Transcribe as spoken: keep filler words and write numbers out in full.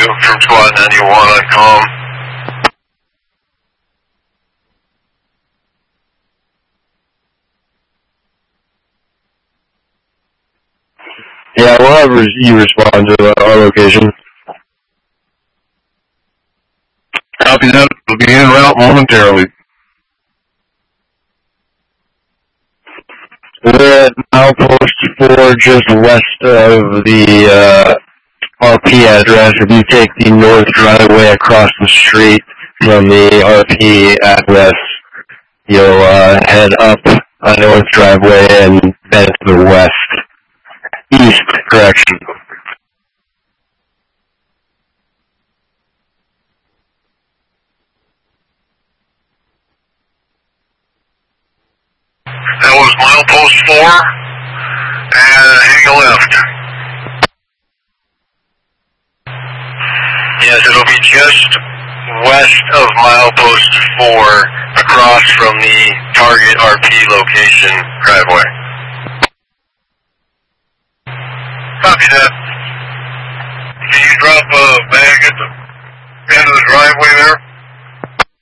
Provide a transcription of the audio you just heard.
you from Squad ninety-one on comm. Yeah, we'll have res- you respond to our location. Copy that. We'll be en route momentarily. We're at Milepost four, just west of the uh, R P address. If you take the north driveway across the street from the R P address, you'll uh, head up a north driveway and then to the west. East, correction. That was Milepost four, and hang a left. Yes, it'll be just west of Milepost four, across from the target R P location driveway. Copy that. Can you drop a bag at the end of the driveway there?